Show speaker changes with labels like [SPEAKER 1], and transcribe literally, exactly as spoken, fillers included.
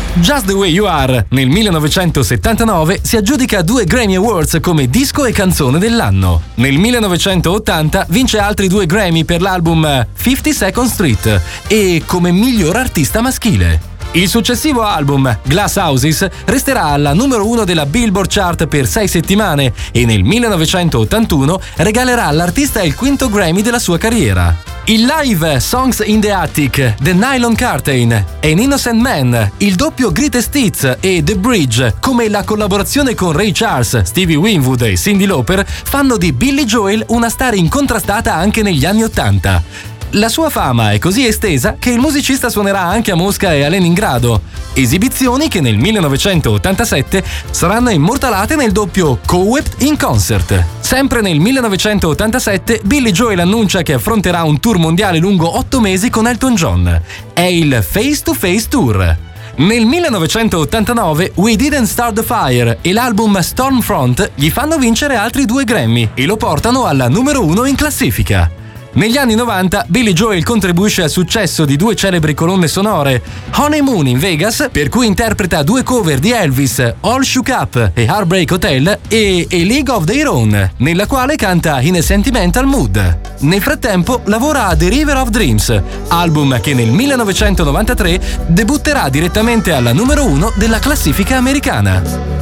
[SPEAKER 1] Just the Way You Are nel millenovecentosettantanove si aggiudica due Grammy Awards come disco e canzone dell'anno. Nel millenovecentottanta vince altri due Grammy per l'album fifty-second Street e come miglior artista maschile. Il successivo album, Glass Houses, resterà alla numero uno della Billboard Chart per sei settimane e nel millenovecentottantuno regalerà all'artista il quinto Grammy della sua carriera. Il live Songs in the Attic, The Nylon Curtain, An Innocent Man, il doppio Greatest Hits e The Bridge, come la collaborazione con Ray Charles, Stevie Winwood e Cyndi Lauper, fanno di Billy Joel una star incontrastata anche negli anni Ottanta. La sua fama è così estesa che il musicista suonerà anche a Mosca e a Leningrado, esibizioni che nel millenovecentottantasette saranno immortalate nel doppio Cowept in Concert. Sempre nel millenovecentottantasette Billy Joel annuncia che affronterà un tour mondiale lungo otto mesi con Elton John. È il Face to Face Tour. Nel millenovecentottantanove We Didn't Start the Fire e l'album Stormfront gli fanno vincere altri due Grammy e lo portano alla numero uno in classifica. Negli anni novanta Billy Joel contribuisce al successo di due celebri colonne sonore, Honeymoon in Vegas, per cui interpreta due cover di Elvis, All Shook Up e Heartbreak Hotel, e A League of Their Own, nella quale canta In a Sentimental Mood. Nel frattempo lavora a The River of Dreams, album che nel millenovecentonovantatré debutterà direttamente alla numero uno della classifica americana.